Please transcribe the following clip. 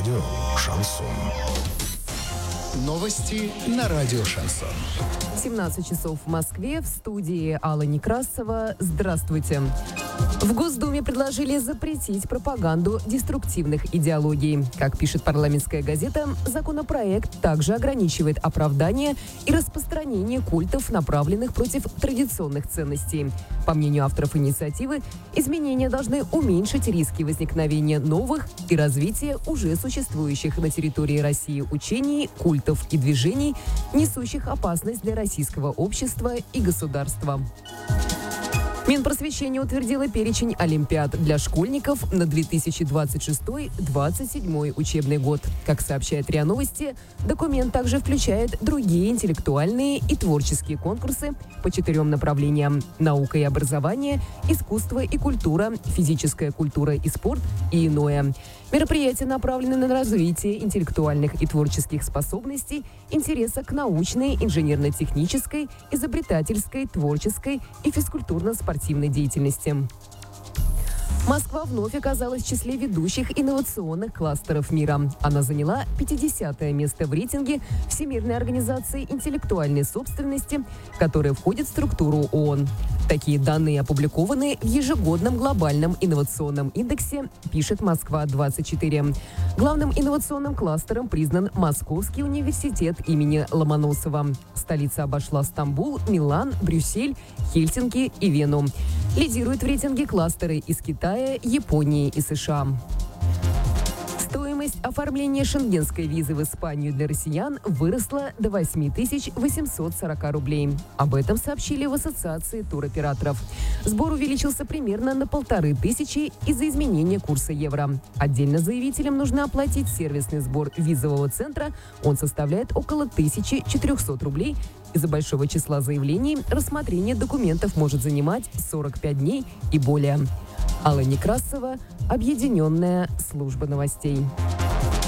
Радио «Шансон». Новости на радио «Шансон». 17 часов в Москве, в студии Алла Некрасова. Здравствуйте. В Госдуме предложили запретить пропаганду деструктивных идеологий. Как пишет парламентская газета, законопроект также ограничивает оправдание и распространение культов, направленных против традиционных ценностей. По мнению авторов инициативы, изменения должны уменьшить риски возникновения новых и развития уже существующих на территории России учений, культов и движений, несущих опасность для российского общества и государства. Минпросвещение утвердило перечень олимпиад для школьников на 2026-2027 учебный год. Как сообщает РИА Новости, документ также включает другие интеллектуальные и творческие конкурсы по 4 направлениям: наука и образование, искусство и культура, физическая культура и спорт и иное. Мероприятия направлены на развитие интеллектуальных и творческих способностей, интереса к научной, инженерно-технической, изобретательской, творческой и физкультурно-спортивной деятельности. Москва вновь оказалась в числе ведущих инновационных кластеров мира. Она заняла 50-е место в рейтинге Всемирной организации интеллектуальной собственности, которая входит в структуру ООН. Такие данные опубликованы в ежегодном глобальном инновационном индексе, пишет Москва-24. Главным инновационным кластером признан Московский университет имени Ломоносова. Столица обошла Стамбул, Милан, Брюссель, Хельсинки и Вену. Лидируют в рейтинге кластеры из Китая, Японии и США. Стоимость оформления шенгенской визы в Испанию для россиян выросла до 8840 рублей. Об этом сообщили в Ассоциации туроператоров. Сбор увеличился примерно на 1500 из-за изменения курса евро. Отдельно заявителям нужно оплатить сервисный сбор визового центра. Он составляет около 1400 рублей. Из-за большого числа заявлений рассмотрение документов может занимать 45 дней и более. Алла Некрасова, Объединенная служба новостей.